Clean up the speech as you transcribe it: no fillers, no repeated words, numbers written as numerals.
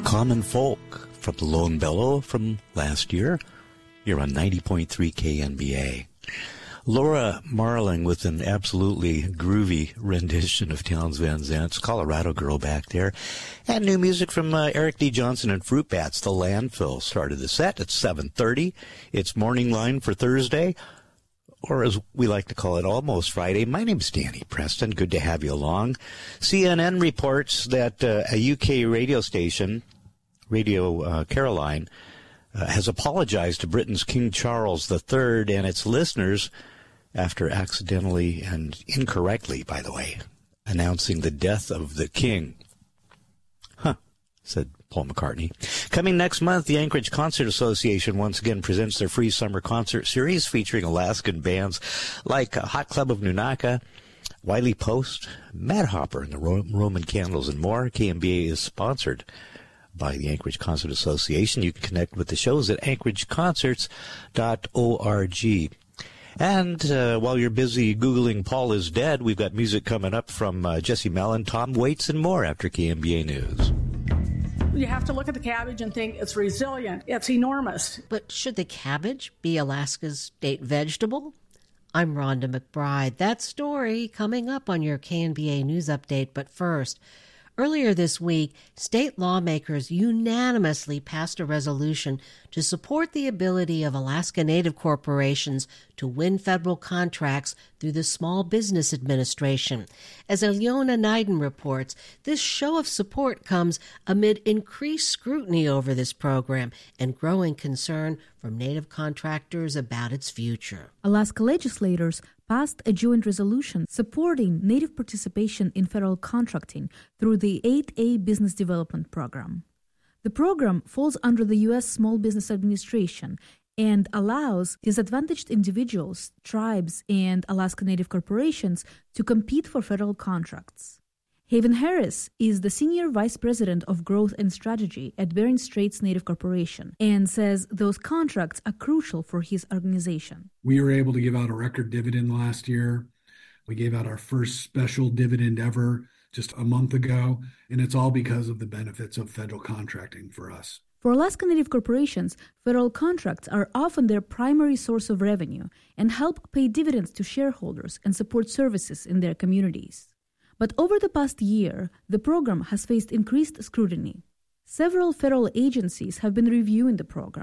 Common Folk from the Lone Bellow from last year. You're on 90.3 KNBA. Laura Marling with an absolutely groovy rendition of Townes Van Zant's Colorado Girl back there. And new music from Eric D. Johnson and Fruit Bats. The Landfill started the set at 7:30. It's Morning Line for Thursday, or as we like to call it, almost Friday. My name's Danny Preston. Good to have you along. CNN reports that a UK radio station, Radio Caroline, has apologized to Britain's King Charles III and its listeners after accidentally and incorrectly, by the way, announcing the death of the king. Said Paul McCartney. Coming next month, the Anchorage Concert Association once again presents their free summer concert series featuring Alaskan bands like Hot Club of Nunaka, Wiley Post, Mad Hopper and the Roman Candles, and more. KMBA is sponsored by the Anchorage Concert Association. You can connect with the shows at anchorageconcerts.org. And while you're busy Googling Paul is Dead, we've got music coming up from Jesse Mellon, Tom Waits, and more after KMBA News. You have to look at the cabbage and think it's resilient. It's enormous. But should the cabbage be Alaska's state vegetable? I'm Rhonda McBride. That story coming up on your KNBA News Update. But first, earlier this week, state lawmakers unanimously passed a resolution to support the ability of Alaska Native corporations to win federal contracts through the Small Business Administration. As Ilyona Naiden reports, this show of support comes amid increased scrutiny over this program and growing concern from Native contractors about its future. Alaska legislators passed a joint resolution supporting Native participation in federal contracting through the 8A Business Development Program. The program falls under the U.S. Small Business Administration and allows disadvantaged individuals, tribes, and Alaska Native corporations to compete for federal contracts. Haven Harris is the Senior Vice President of Growth and Strategy at Bering Straits Native Corporation and says those contracts are crucial for his organization. We were able to give out a record dividend last year. We gave out our first special dividend ever just a month ago, and it's all because of the benefits of federal contracting for us. For Alaska Native corporations, federal contracts are often their primary source of revenue and help pay dividends to shareholders and support services in their communities. But over the past year, the program has faced increased scrutiny. Several federal agencies have been reviewing the program,